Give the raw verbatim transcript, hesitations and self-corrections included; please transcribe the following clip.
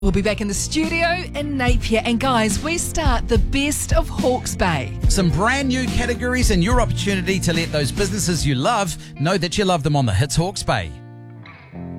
We'll be back in the studio in Napier. And guys, we start the best of Hawke's Bay. Some brand new categories and your opportunity to let those businesses you love know that you love them on the Hits Hawke's Bay.